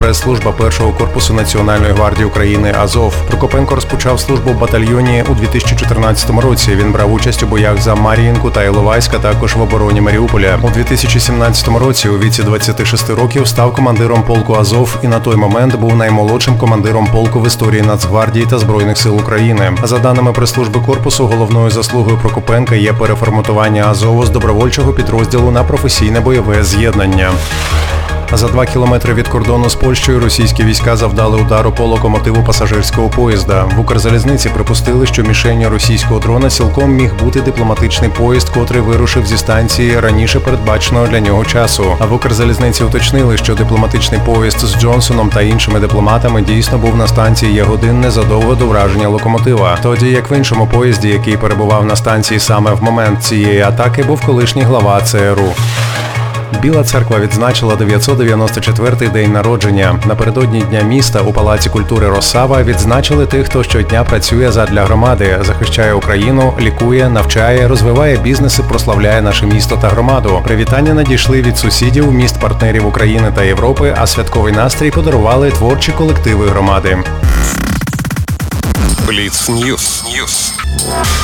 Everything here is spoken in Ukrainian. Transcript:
Прес-служба першого корпусу Національної гвардії України «Азов». Прокопенко розпочав службу в батальйоні у 2014 році. Він брав участь у боях за Мар'їнку та Іловайськ, а також в обороні Маріуполя. У 2017 році у віці 26 років став командиром полку «Азов» і на той момент був наймолодшим командиром полку в історії Нацгвардії та Збройних сил України. За даними прес-служби корпусу, головною заслугою Прокопенка є переформатування «Азову» з добровольчого підрозділу на професійне бойове з'єднання. За 2 кілометри від кордону з Польщею російські війська завдали удару по локомотиву пасажирського поїзда. В Укрзалізниці припустили, що мішенню російського дрона цілком міг бути дипломатичний поїзд, котрий вирушив зі станції раніше передбаченого для нього часу. А в Укрзалізниці уточнили, що дипломатичний поїзд з Джонсоном та іншими дипломатами дійсно був на станції Ягодин незадовго до враження локомотива. Тоді як в іншому поїзді, який перебував на станції саме в момент цієї атаки, був колишній глава ЦРУ. Біла Церква відзначила 994-й день народження. Напередодні Дня міста у Палаці культури «Росава» відзначили тих, хто щодня працює задля громади, захищає Україну, лікує, навчає, розвиває бізнеси, прославляє наше місто та громаду. Привітання надійшли від сусідів, міст-партнерів України та Європи, а святковий настрій подарували творчі колективи громади. Бліц Ньюс.